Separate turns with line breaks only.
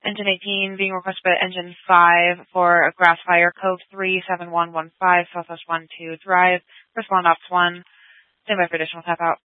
Engine 18 being requested by Engine 5 for a grass fire, code 37115, Southwest 12 Drive. First one, Ops 1. Stand by for additional tap out.